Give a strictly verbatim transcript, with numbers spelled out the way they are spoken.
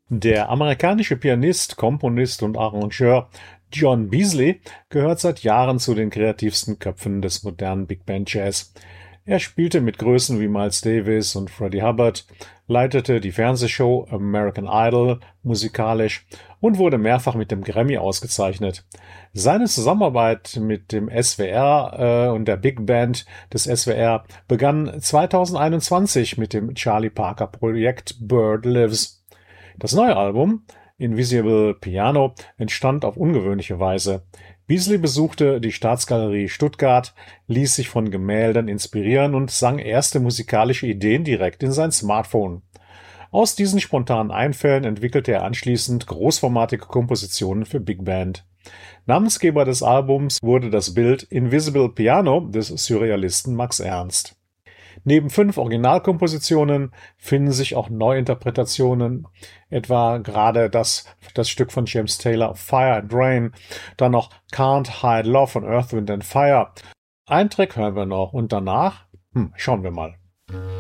Der amerikanische Pianist, Komponist und Arrangeur John Beasley gehört seit Jahren zu den kreativsten Köpfen des modernen Big Band Jazz. Er spielte mit Größen wie Miles Davis und Freddie Hubbard, leitete die Fernsehshow American Idol musikalisch und wurde mehrfach mit dem Grammy ausgezeichnet. Seine Zusammenarbeit mit dem S W R äh, und der Big Band des S W R begann zweitausendeinundzwanzig mit dem Charlie Parker Projekt Bird Lives. Das neue Album, Invisible Piano, entstand auf ungewöhnliche Weise. Beasley besuchte die Staatsgalerie Stuttgart, ließ sich von Gemälden inspirieren und sang erste musikalische Ideen direkt in sein Smartphone. Aus diesen spontanen Einfällen entwickelte er anschließend großformatige Kompositionen für Big Band. Namensgeber des Albums wurde das Bild Invisible Piano des Surrealisten Max Ernst. Neben fünf Originalkompositionen finden sich auch Neuinterpretationen, etwa gerade das, das Stück von James Taylor Fire and Rain, dann noch Can't Hide Love von Earth, Wind and Fire. Einen Track hören wir noch und danach, hm, schauen wir mal.